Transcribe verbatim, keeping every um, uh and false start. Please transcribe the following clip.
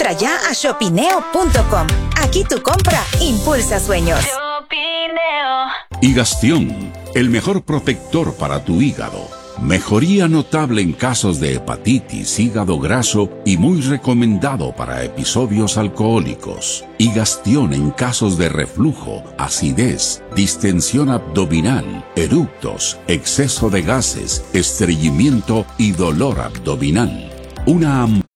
Entra ya a shopineo punto com. Aquí tu compra impulsa sueños. Higastión, el mejor protector para tu hígado. Mejoría notable en casos de hepatitis, hígado graso y muy recomendado para episodios alcohólicos. Higastión en casos de reflujo, acidez, distensión abdominal, eructos, exceso de gases, estreñimiento y dolor abdominal. Una